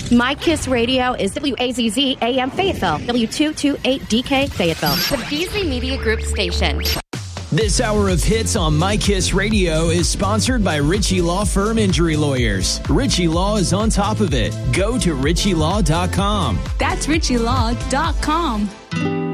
My Kiss Radio is WAZZ AM Fayetteville, W228DK Fayetteville, the Beasley Media Group station. This hour of hits on My Kiss Radio is sponsored by Ritchie Law Firm Injury Lawyers. Ritchie Law is on top of it. Go to ritchielaw.com. That's ritchielaw.com.